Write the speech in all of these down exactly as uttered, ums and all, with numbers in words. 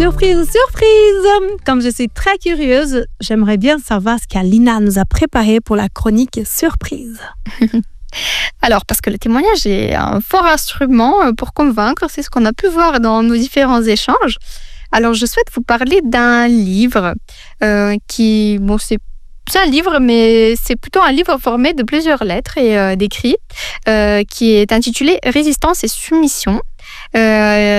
Surprise, surprise! Comme je suis très curieuse, j'aimerais bien savoir ce qu'Alina nous a préparé pour la chronique surprise. Alors, parce que le témoignage est un fort instrument pour convaincre, c'est ce qu'on a pu voir dans nos différents échanges. Alors, je souhaite vous parler d'un livre euh, qui, bon, c'est C'est un livre, mais c'est plutôt un livre formé de plusieurs lettres et euh, d'écrits euh, qui est intitulé « Résistance et soumission euh, »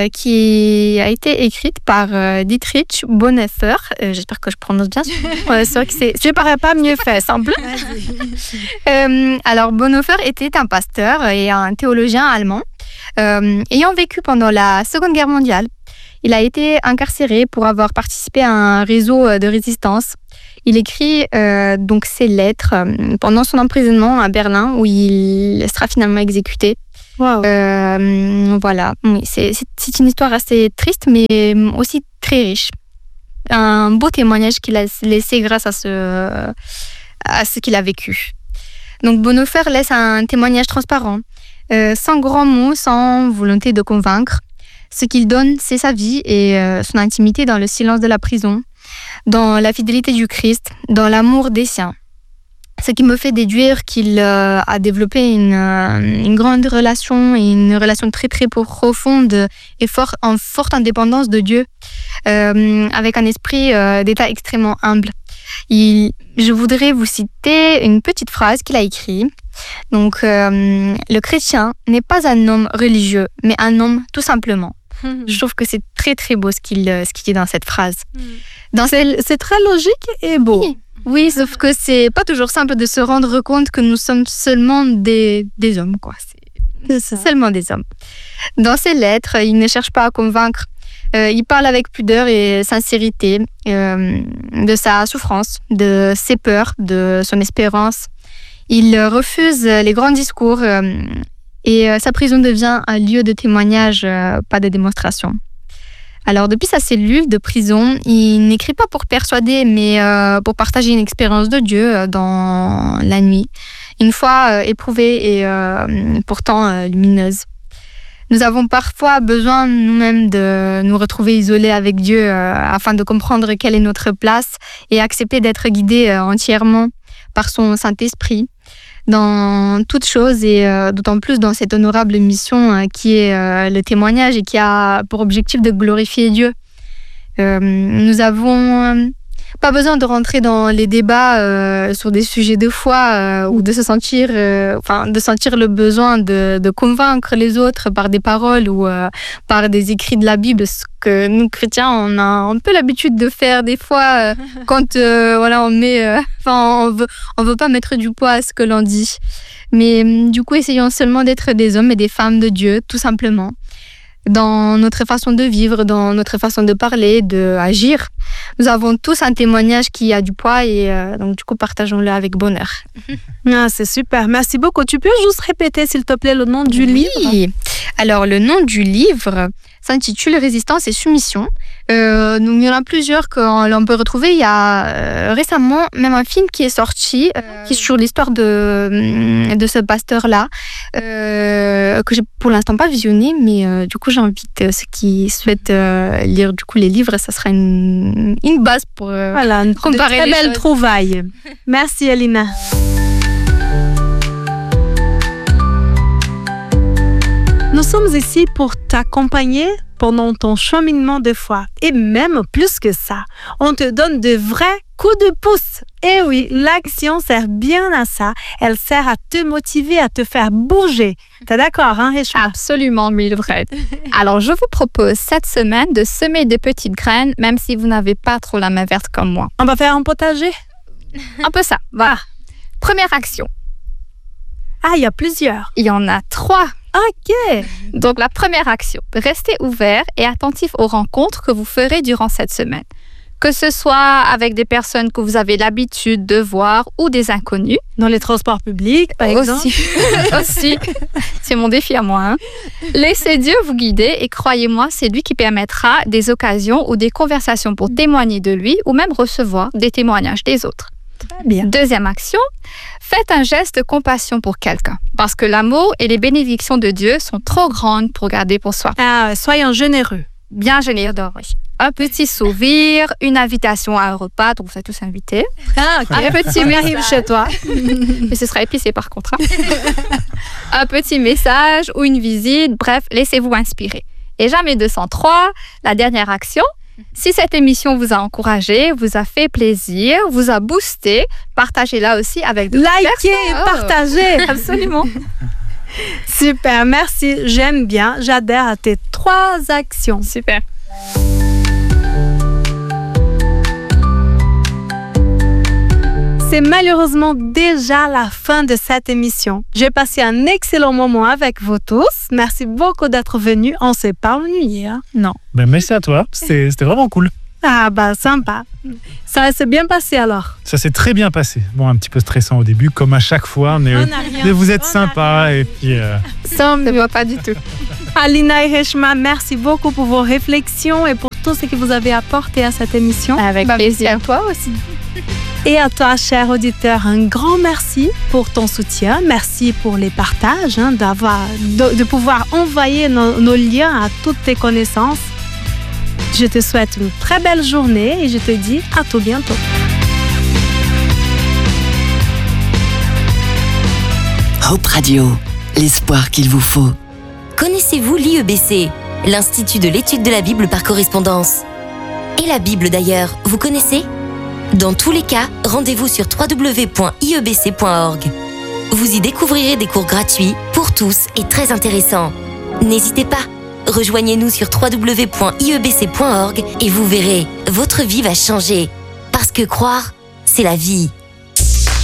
qui a été écrite par euh, Dietrich Bonhoeffer. Euh, j'espère que je prononce bien. euh, c'est vrai que c'est, je ne parais pas mieux fait, semble. euh, alors, Bonhoeffer était un pasteur et un théologien allemand euh, ayant vécu pendant la Seconde Guerre mondiale. Il a été incarcéré pour avoir participé à un réseau de résistance. Il écrit euh, donc ses lettres euh, pendant son emprisonnement à Berlin, où il sera finalement exécuté. Wow. Euh, voilà, oui, c'est, c'est, c'est une histoire assez triste, mais aussi très riche. Un beau témoignage qu'il a laissé grâce à ce, à ce qu'il a vécu. Donc Bonhoeffer laisse un témoignage transparent, euh, sans grands mots, sans volonté de convaincre. Ce qu'il donne, c'est sa vie et euh, son intimité dans le silence de la prison, dans la fidélité du Christ, dans l'amour des siens. Ce qui me fait déduire qu'il euh, a développé une, euh, une grande relation, et une relation très très profonde et fort, en forte indépendance de Dieu, euh, avec un esprit euh, d'état extrêmement humble. Il, je voudrais vous citer une petite phrase qu'il a écrite. Donc, euh, le chrétien n'est pas un homme religieux, mais un homme tout simplement. Mmh. Je trouve que c'est très très beau ce qu'il, ce qu'il dit dans cette phrase. Mmh. Dans c'est, c'est très logique et beau. Oui. oui, sauf que c'est pas toujours simple de se rendre compte que nous sommes seulement des, des hommes, quoi. C'est, c'est seulement des hommes. Dans ses lettres, il ne cherche pas à convaincre. Euh, il parle avec pudeur et sincérité euh, de sa souffrance, de ses peurs, de son espérance. Il refuse les grands discours euh, et euh, sa prison devient un lieu de témoignage, euh, pas de démonstration. Alors, depuis sa cellule de prison, il n'écrit pas pour persuader, mais euh, pour partager une expérience de Dieu euh, dans la nuit, une fois euh, éprouvée et euh, pourtant euh, lumineuse. Nous avons parfois besoin nous-mêmes de nous retrouver isolés avec Dieu euh, afin de comprendre quelle est notre place et accepter d'être guidés euh, entièrement par son Saint-Esprit dans toutes choses et euh, d'autant plus dans cette honorable mission euh, qui est euh, le témoignage et qui a pour objectif de glorifier Dieu. Euh, nous avons euh, pas besoin de rentrer dans les débats euh, sur des sujets de foi euh, ou de se sentir, euh, enfin, de sentir le besoin de, de convaincre les autres par des paroles ou euh, par des écrits de la Bible, ce que nous chrétiens on a un peu l'habitude de faire des fois euh, quand euh, voilà on met, euh, enfin on veut on veut pas mettre du poids à ce que l'on dit, mais du coup essayons seulement d'être des hommes et des femmes de Dieu tout simplement. Dans notre façon de vivre, dans notre façon de parler, d'agir. Nous avons tous un témoignage qui a du poids et euh, donc du coup, partageons-le avec bonheur. Ah, c'est super, merci beaucoup. Tu peux juste répéter, s'il te plaît, le nom du oui. livre? Alors, le nom du livre s'intitule « Résistance et soumission ». Euh, donc, il y en a plusieurs qu'on peut retrouver. Il y a euh, récemment même un film qui est sorti, euh, qui est sur l'histoire de, de ce pasteur-là, euh, que j'ai pour l'instant pas visionné, mais euh, du coup, j'invite ceux qui souhaitent euh, lire du coup, les livres. Ça sera une, une base pour euh, voilà, une comparer très les belle choses. trouvaille. Merci, Alina. Nous sommes ici pour t'accompagner pendant ton cheminement de foi. Et même plus que ça, on te donne de vrais coups de pouce. Et oui, l'action sert bien à ça. Elle sert à te motiver, à te faire bouger. T'es d'accord, hein, Réchma? Absolument, Mildred. Alors, je vous propose cette semaine de semer de petites graines, même si vous n'avez pas trop la main verte comme moi. On va faire un potager? Un peu ça, voilà. Ah. Première action. Ah, il y a plusieurs. Il y en a trois. Ok. Donc, la première action, restez ouvert et attentif aux rencontres que vous ferez durant cette semaine. Que ce soit avec des personnes que vous avez l'habitude de voir ou des inconnus. Dans les transports publics, par exemple. Aussi. Aussi. C'est mon défi à moi. Hein. Laissez Dieu vous guider et croyez-moi, c'est lui qui permettra des occasions ou des conversations pour témoigner de lui ou même recevoir des témoignages des autres. Très bien. Deuxième action, faites un geste de compassion pour quelqu'un. Parce que l'amour et les bénédictions de Dieu sont trop grandes pour garder pour soi. Ah, soyons généreux. bien gêné doré. Un petit sourire, une invitation à un repas, donc vous êtes tous invités. Ah, ok. Un petit On arrive chez toi. Mais ce sera épicé par contre. Hein. Un petit message ou une visite, bref, laissez-vous inspirer. Et jamais deux cent trois, la dernière action. Si cette émission vous a encouragé, vous a fait plaisir, vous a boosté, partagez-la aussi avec d'autres Likez, personnes. partagez. Oh, absolument. Super, merci. J'aime bien. J'adhère à tes trois actions. Super. C'est malheureusement déjà la fin de cette émission. J'ai passé un excellent moment avec vous tous. Merci beaucoup d'être venus. On s'est pas ennuyé. Hein? Non. Ben, merci à toi. C'était, c'était vraiment cool. Ah bah sympa. Ça s'est bien passé alors. Ça s'est très bien passé. Bon, un petit peu stressant au début, comme à chaque fois, mais, On euh, a rien. mais vous êtes On a sympa rien. et puis. euh, Ça Ne voit pas du tout. Alina et Reshma, merci beaucoup pour vos réflexions et pour tout ce que vous avez apporté à cette émission. Avec Bah, plaisir. merci à toi aussi. Et à toi, cher auditeur, un grand merci pour ton soutien. Merci pour les partages, hein, d'avoir, de, de pouvoir envoyer nos, nos liens à toutes tes connaissances. Je te souhaite une très belle journée et je te dis à tout bientôt. Hope Radio, l'espoir qu'il vous faut. Connaissez-vous l'I E B C, l'Institut de l'étude de la Bible par correspondance? Et la Bible d'ailleurs, vous connaissez? Dans tous les cas, rendez-vous sur w w w point i e b c point org. Vous y découvrirez des cours gratuits pour tous et très intéressants. N'hésitez pas, rejoignez-nous sur w w w point i e b c point org et vous verrez, votre vie va changer. Parce que croire, c'est la vie.